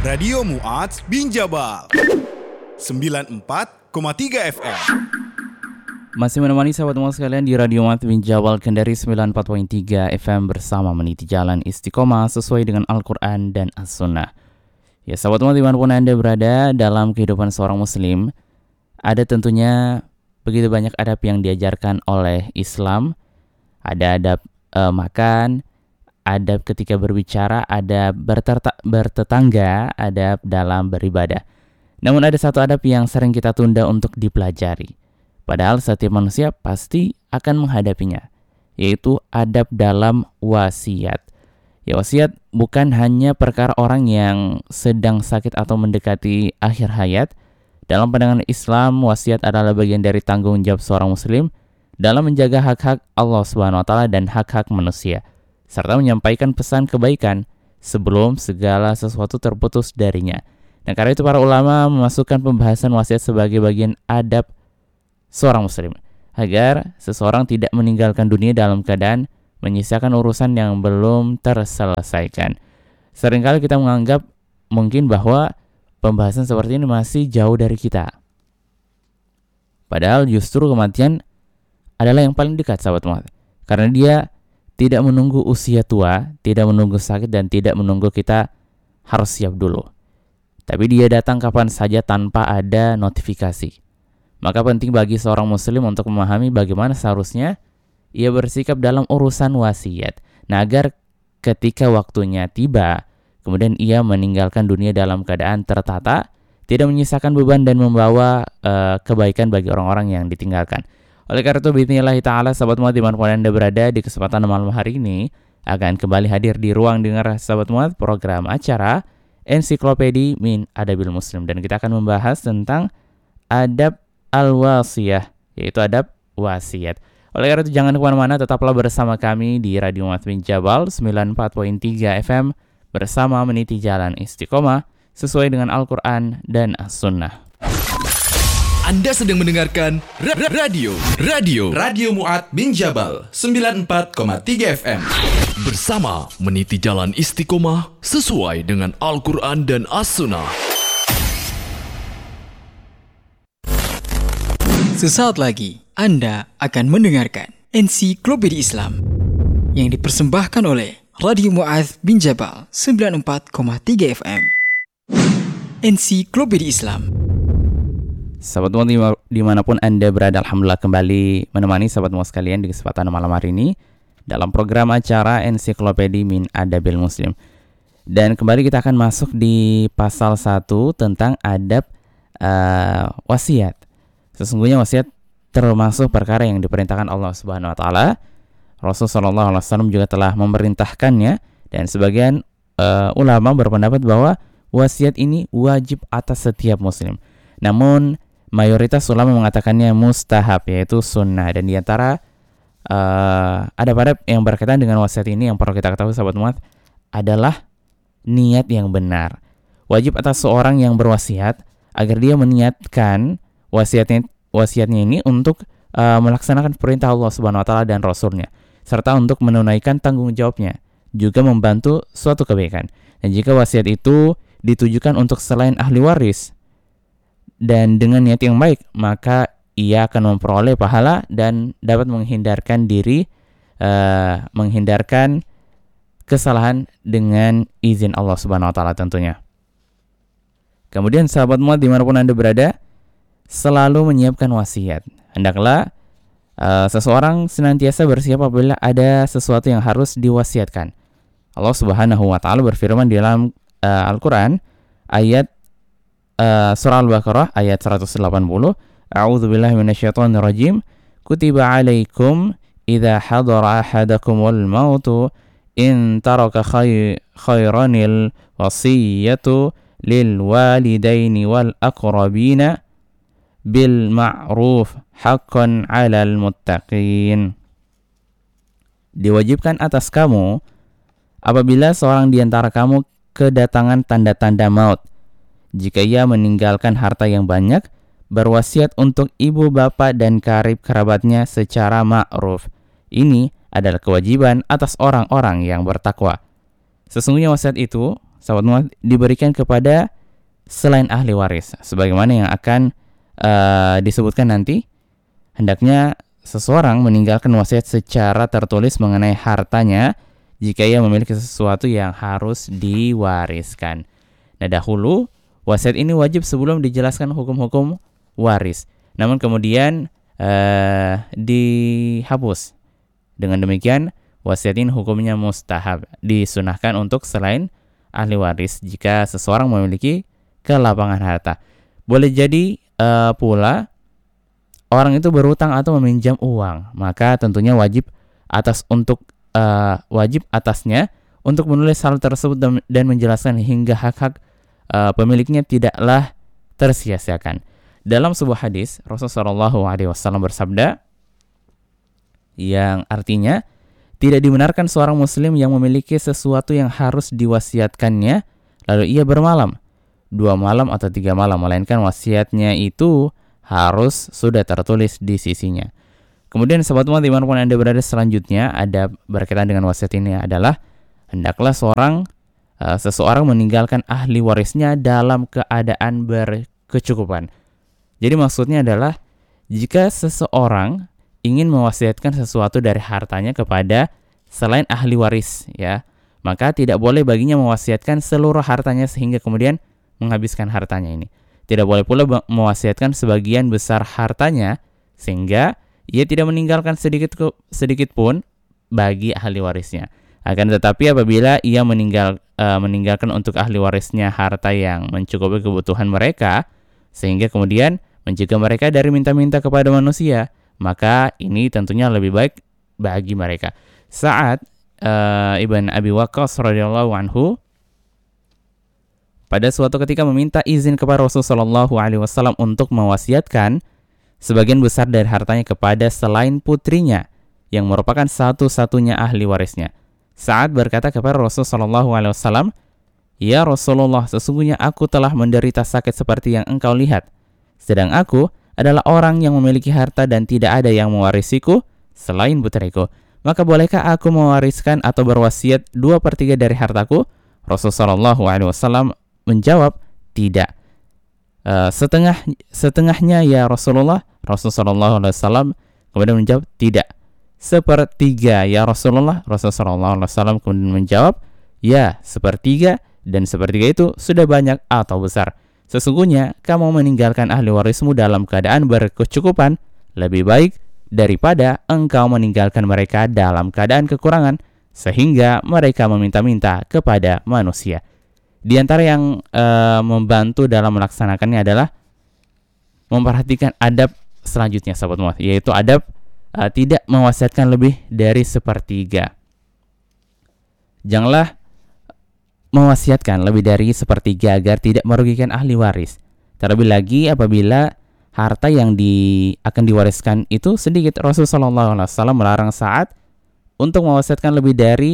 Radio Mu'adz bin Jabal 94,3 FM. Masih menemani sahabat Mu'adz sekalian di Radio Mu'adz bin Jabal Kendari 94.3 FM bersama meniti jalan istiqomah sesuai dengan Al-Quran dan As-Sunnah. Ya sahabat Mu'adz dimanapun Anda berada dalam kehidupan seorang muslim, ada tentunya begitu banyak adab yang diajarkan oleh Islam. Ada adab makan, adab ketika berbicara, adab bertetangga, adab dalam beribadah. Namun ada satu adab yang sering kita tunda untuk dipelajari. Padahal setiap manusia pasti akan menghadapinya, yaitu adab dalam wasiat. Ya, wasiat bukan hanya perkara orang yang sedang sakit atau mendekati akhir hayat. Dalam pandangan Islam, wasiat adalah bagian dari tanggung jawab seorang muslim dalam menjaga hak-hak Allah Subhanahu wa taala dan hak-hak manusia, serta menyampaikan pesan kebaikan sebelum segala sesuatu terputus darinya. Nah, karena itu para ulama memasukkan pembahasan wasiat sebagai bagian adab seorang muslim, agar seseorang tidak meninggalkan dunia dalam keadaan menyisakan urusan yang belum terselesaikan. Seringkali kita menganggap mungkin bahwa pembahasan seperti ini masih jauh dari kita. Padahal justru kematian adalah yang paling dekat sahabat Mu'adz. Karena dia tidak menunggu usia tua, tidak menunggu sakit, dan tidak menunggu kita harus siap dulu. Tapi dia datang kapan saja tanpa ada notifikasi. Maka penting bagi seorang muslim untuk memahami bagaimana seharusnya ia bersikap dalam urusan wasiat. Nah, agar ketika waktunya tiba, kemudian ia meninggalkan dunia dalam keadaan tertata, tidak menyisakan beban dan membawa kebaikan bagi orang-orang yang ditinggalkan. Oleh karena itu, bismillah ta'ala, sahabat Mu'adz dimanapun Anda berada, di kesempatan malam hari ini akan kembali hadir di ruang dengar sahabat Mu'adz program acara Ensiklopedia min Adabil Muslim. Dan kita akan membahas tentang adab al-wasiyah, yaitu adab wasiat. Oleh karena itu, jangan kemana-mana, tetaplah bersama kami di Radio Mu'adz bin Jabal 94.3 FM bersama meniti jalan istiqomah sesuai dengan Al-Quran dan As-Sunnah. Anda sedang mendengarkan Radio Mu'adz bin Jabal 94,3 FM bersama meniti jalan istiqomah sesuai dengan Al-Quran dan As-Sunnah. Sesaat lagi Anda akan mendengarkan Ensiklopedia Islam yang dipersembahkan oleh Radio Mu'adz bin Jabal 94,3 FM. Ensiklopedia Islam. Sahabat Mu'adz dimanapun Anda berada, alhamdulillah kembali menemani sahabat Mu'adz sekalian di kesempatan malam hari ini dalam program acara Ensiklopedia min Adabil Muslim. Dan kembali kita akan masuk di pasal 1 tentang adab wasiat. Sesungguhnya wasiat termasuk perkara yang diperintahkan Allah Subhanahu wa taala. Rasulullah sallallahu alaihi wasallam juga telah memerintahkannya, dan sebagian ulama berpendapat bahwa wasiat ini wajib atas setiap muslim. Namun mayoritas ulama mengatakannya mustahab, yaitu sunnah. Dan diantara adab-adab yang berkaitan dengan wasiat ini yang perlu kita ketahui sahabat Mu'adz adalah niat yang benar. Wajib atas seorang yang berwasiat agar dia meniatkan wasiatnya ini untuk melaksanakan perintah Allah Subhanahu wa taala dan Rasulnya, serta untuk menunaikan tanggung jawabnya, juga membantu suatu kebaikan. Dan jika wasiat itu ditujukan untuk selain ahli waris dan dengan niat yang baik, maka ia akan memperoleh pahala dan dapat menghindarkan kesalahan dengan izin Allah Subhanahu wa taala tentunya. Kemudian sahabat Mu'adz dimanapun Anda berada, selalu menyiapkan wasiat. Hendaklah seseorang senantiasa bersiap apabila ada sesuatu yang harus diwasiatkan. Allah Subhanahu wa taala berfirman di dalam Al-Quran ayat surah Al-Baqarah ayat 180, A'udzubillahi minasyaitonirrajim. Kutiba 'alaikum idza hadara ahadakumul mautu in taraka khairanil wasiyatu lil walidaini wal aqrabina bil ma'ruf haqqan 'alal muttaqin. Diwajibkan atas kamu apabila seorang di antara kamu kedatangan tanda-tanda maut, jika ia meninggalkan harta yang banyak, berwasiat untuk ibu, bapak, dan karib kerabatnya secara ma'ruf. Ini adalah kewajiban atas orang-orang yang bertakwa. Sesungguhnya wasiat itu sahabat Mu'adz, diberikan kepada selain ahli waris. Sebagaimana yang akan disebutkan nanti, hendaknya seseorang meninggalkan wasiat secara tertulis mengenai hartanya jika ia memiliki sesuatu yang harus diwariskan. Nah, dahulu wasiat ini wajib sebelum dijelaskan hukum-hukum waris. Namun kemudian dihapus. Dengan demikian, wasiat ini hukumnya mustahab, disunahkan untuk selain ahli waris jika seseorang memiliki kelapangan harta. Boleh jadi pula orang itu berutang atau meminjam uang, maka tentunya wajib atasnya untuk menulis hal tersebut dan menjelaskan hingga hak-hak pemiliknya tidaklah tersia-siakan. Dalam sebuah hadis, Rasulullah SAW bersabda, yang artinya tidak dibenarkan seorang muslim yang memiliki sesuatu yang harus diwasiatkannya lalu ia bermalam 2 malam atau 3 malam, melainkan wasiatnya itu harus sudah tertulis di sisinya. Kemudian sahabat Mu'adz, dimanapun Anda berada, selanjutnya ada berkaitan dengan wasiat ini adalah hendaklah seseorang meninggalkan ahli warisnya dalam keadaan berkecukupan. Jadi maksudnya adalah jika seseorang ingin mewasiatkan sesuatu dari hartanya kepada selain ahli waris, ya, maka tidak boleh baginya mewasiatkan seluruh hartanya sehingga kemudian menghabiskan hartanya ini. Tidak boleh pula mewasiatkan sebagian besar hartanya sehingga ia tidak meninggalkan sedikit pun bagi ahli warisnya. Akan tetapi apabila ia meninggalkan untuk ahli warisnya harta yang mencukupi kebutuhan mereka sehingga kemudian mencegah mereka dari minta-minta kepada manusia, maka ini tentunya lebih baik bagi mereka. Sa'ad ibn Abi Waqqas radhiyallahu anhu pada suatu ketika meminta izin kepada Rasulullah SAW untuk mewasiatkan sebagian besar dari hartanya kepada selain putrinya yang merupakan satu-satunya ahli warisnya. Sa'ad berkata kepada Rasulullah SAW, "Ya Rasulullah, sesungguhnya aku telah menderita sakit seperti yang engkau lihat. Sedang aku adalah orang yang memiliki harta dan tidak ada yang mewarisiku selain putriku. Maka bolehkah aku mewariskan atau berwasiat 2/3 dari hartaku?" Rasulullah SAW menjawab, "Tidak." Setengahnya ya Rasulullah. Rasulullah SAW kemudian menjawab, "Tidak." 1/3 ya Rasulullah. Rasulullah SAW kemudian menjawab, "Ya, 1/3, dan 1/3 itu sudah banyak atau besar. Sesungguhnya kamu meninggalkan ahli warismu dalam keadaan berkecukupan lebih baik daripada engkau meninggalkan mereka dalam keadaan kekurangan sehingga mereka meminta-minta kepada manusia." Di antara yang membantu dalam melaksanakannya adalah memperhatikan adab selanjutnya, sahabat Mu'adz, yaitu adab tidak mewasiatkan lebih dari 1/3. Janganlah mewasiatkan lebih dari 1/3 agar tidak merugikan ahli waris. Terlebih lagi apabila harta yang akan diwariskan itu sedikit. Rasulullah SAW melarang Sa'ad untuk mewasiatkan lebih dari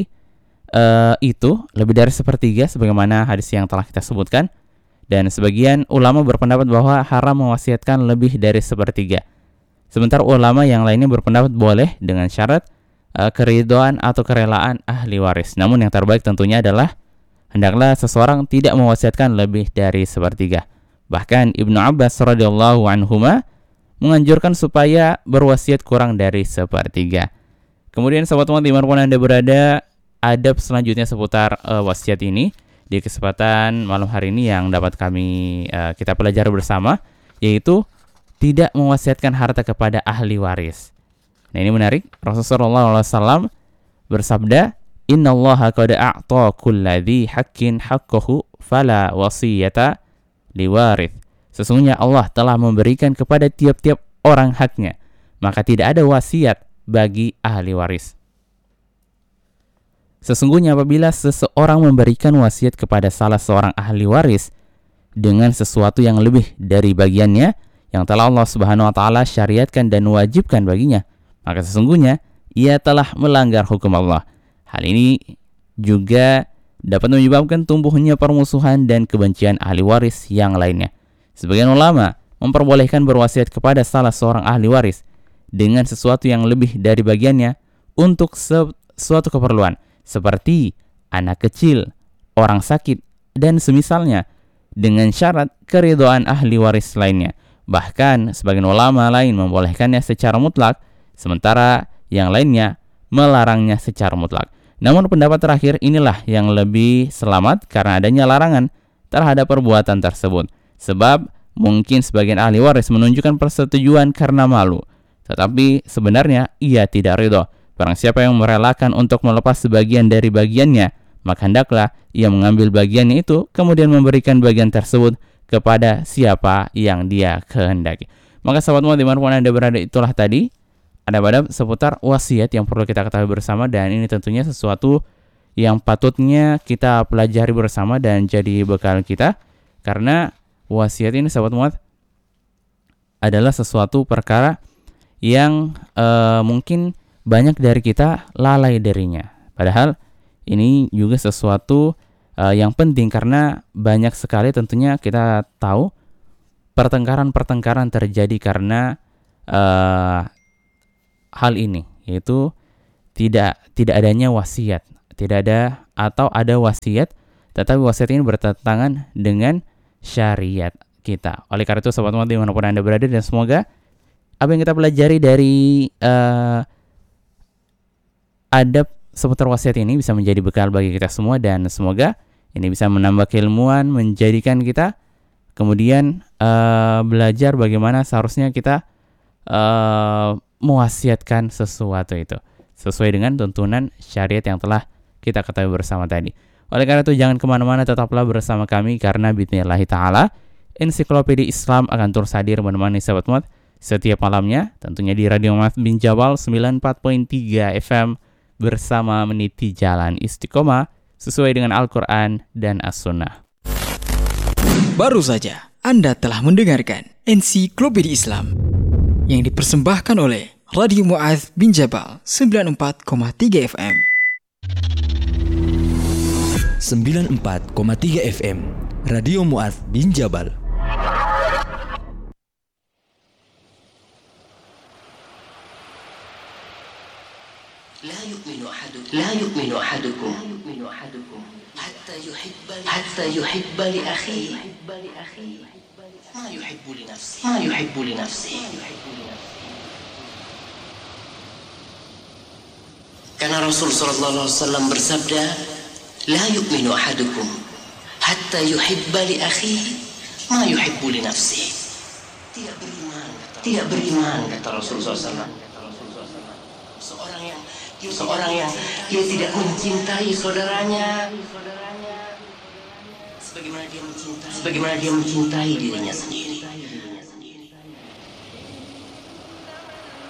lebih dari 1/3 sebagaimana hadis yang telah kita sebutkan, dan sebagian ulama berpendapat bahwa haram mewasiatkan lebih dari 1/3. Sementara ulama yang lainnya berpendapat boleh dengan syarat keridhaan atau kerelaan ahli waris. Namun yang terbaik tentunya adalah hendaklah seseorang tidak mewasiatkan lebih dari 1/3. Bahkan Ibnu Abbas radhiyallahu anhuma menganjurkan supaya berwasiat kurang dari 1/3. Kemudian sahabat Mu'adz, dimanapun Anda berada, adab selanjutnya seputar wasiat ini di kesempatan malam hari ini yang dapat kita pelajari bersama, yaitu tidak mewasiatkan harta kepada ahli waris. Nah, ini menarik. Rasulullah SAW bersabda, "Innallaha qad a'ta kulladzi haqqin haqqahu fala wasiyata liwarith." Sesungguhnya Allah telah memberikan kepada tiap-tiap orang haknya, maka tidak ada wasiat bagi ahli waris. Sesungguhnya apabila seseorang memberikan wasiat kepada salah seorang ahli waris dengan sesuatu yang lebih dari bagiannya yang telah Allah Subhanahu wa taala syariatkan dan wajibkan baginya, maka sesungguhnya ia telah melanggar hukum Allah. Hal ini juga dapat menyebabkan tumbuhnya permusuhan dan kebencian ahli waris yang lainnya. Sebagian ulama memperbolehkan berwasiat kepada salah seorang ahli waris dengan sesuatu yang lebih dari bagiannya untuk suatu keperluan seperti anak kecil, orang sakit, dan semisalnya dengan syarat keridhaan ahli waris lainnya. Bahkan sebagian ulama lain membolehkannya secara mutlak, sementara yang lainnya melarangnya secara mutlak. Namun pendapat terakhir inilah yang lebih selamat karena adanya larangan terhadap perbuatan tersebut. Sebab mungkin sebagian ahli waris menunjukkan persetujuan karena malu, tetapi sebenarnya ia tidak ridho. Barang siapa yang merelakan untuk melepas sebagian dari bagiannya, maka hendaklah ia mengambil bagiannya itu, kemudian memberikan bagian tersebut kepada siapa yang dia kehendaki. Maka sahabat muat dimanapun Anda berada, itulah tadi adab-adab seputar wasiat yang perlu kita ketahui bersama, dan ini tentunya sesuatu yang patutnya kita pelajari bersama dan jadi bekal kita, karena wasiat ini sahabat muat adalah sesuatu perkara yang mungkin banyak dari kita lalai darinya. Padahal ini juga sesuatu yang penting karena banyak sekali tentunya kita tahu pertengkaran-pertengkaran terjadi karena hal ini, yaitu tidak adanya wasiat, tidak ada atau ada wasiat tetapi wasiat ini bertentangan dengan syariat kita. Oleh karena itu sahabat muat dimanapun Anda berada, dan semoga apa yang kita pelajari dari adab seputar wasiat ini bisa menjadi bekal bagi kita semua, dan semoga ini bisa menambah keilmuan, menjadikan kita kemudian belajar bagaimana seharusnya kita mewasiatkan sesuatu itu sesuai dengan tuntunan syariat yang telah kita ketahui bersama tadi. Oleh karena itu jangan kemana-mana, tetaplah bersama kami karena bismillah ta'ala Ensiklopedia Islam akan terus hadir menemani sahabat muat setiap malamnya, tentunya di Radio Mu'adz bin Jabal 94.3 FM bersama meniti jalan istiqomah sesuai dengan Al-Quran dan As-Sunnah. Baru saja Anda telah mendengarkan Ensiklopedia Islam yang dipersembahkan oleh Radio Mu'adz bin Jabal 94,3 FM. 94,3 FM Radio Mu'adz bin Jabal. لا يؤمن أحدكم حتى يحب لأخيه ما يحب لنفسه. Karena Rasul sallallahu alaihi wasallam bersabda, la yu'minu ahadukum hatta yuhibba li akhihi ma yuhibbu li nafsihi. Tidak beriman kata Rasul sallallahu alaihi wasallam. Seorang yang dia tidak mencintai saudaranya sebagaimana dia mencintai dirinya sendiri.